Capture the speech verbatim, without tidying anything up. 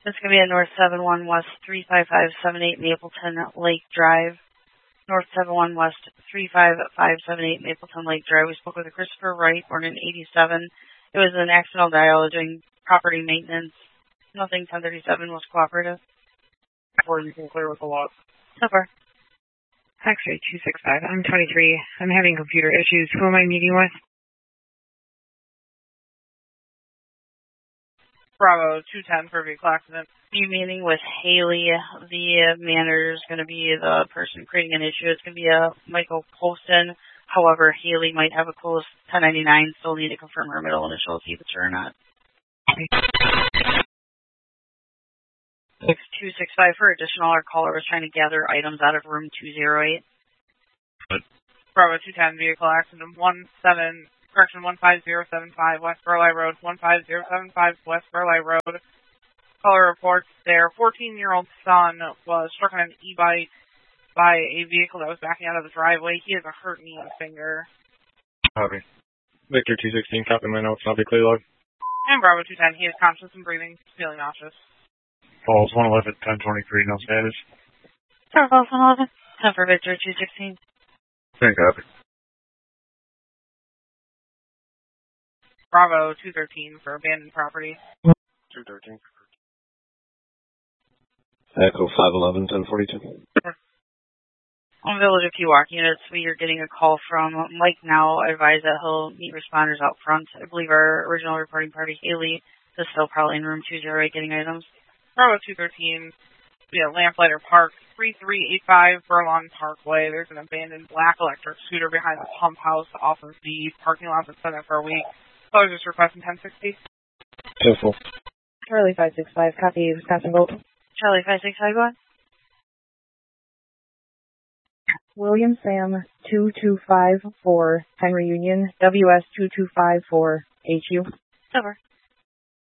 It's going to be at North seven one West three five five seven eight Mapleton Lake Drive. North seven one West three five five seven eight Mapleton Lake Drive. We spoke with a Christopher Wright, born in eighty-seven. It was an accidental dial doing property maintenance. Nothing ten thirty-seven was cooperative. Or you can clear with the lot. So far. X-ray two six five. I'm twenty-three. I'm having computer issues. Who am I meeting with? Bravo two ten for vehicle accident. Be meeting with Haley. The manager is going to be the person creating an issue. It's going to be a Michael Poston. However, Haley might have a closed ten ninety-nine. Still need to confirm her middle initial, see if it's her or not. six two six five for additional. Our caller was trying to gather items out of room two oh eight. What? Bravo two ten, vehicle accident one seven, correction one five zero seven five West Burleigh Road, one five zero seven five West Burleigh Road. Caller reports their fourteen-year-old son was struck on an e-bike by a vehicle that was backing out of the driveway. He has a hurt knee and finger. Copy. Victor two sixteen, copy my notes, I'll be clear log. And Bravo two ten, he is conscious and breathing, feeling nauseous. Falls one eleven, ten twenty-three, no status. Star Falls one eleven. ten for Victor two sixteen. Same copy. Bravo two thirteen for abandoned property. two thirteen. Echo five eleven, ten forty-two. On Village of Pewaukee units, we are getting a call from Mike now, advised that he'll meet responders out front. I believe our original reporting party, Haley, is still probably in room two oh eight getting items. Bravo two thirteen, we have Lamplighter Park, three three eight five Burlon Parkway. There's an abandoned black electric scooter behind the pump house off of the parking lot that's been there for a week. So I was just requesting ten sixty. Careful. Charlie five six five, copy, Wisconsin Bolt. Charlie five six five, go ahead. William Sam two two five four, Henry Union, W S two two five four, H U. Over.